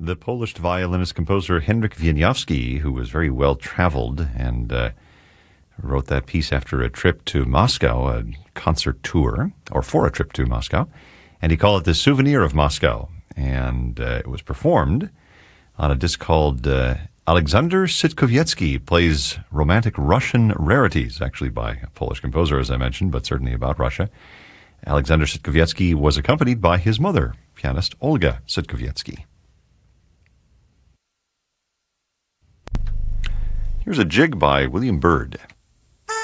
The Polish violinist composer Henryk Wieniawski, who was very well traveled and wrote that piece after a trip to Moscow, a concert tour, or for a trip to Moscow, and he called it The Souvenir of Moscow. And it was performed on a disc called Alexander Sitkowiecki Plays Romantic Russian Rarities, actually by a Polish composer, as I mentioned, but certainly about Russia. Alexander Sitkowiecki was accompanied by his mother, pianist Olga Sitkowiecki. Here's a jig by William Byrd.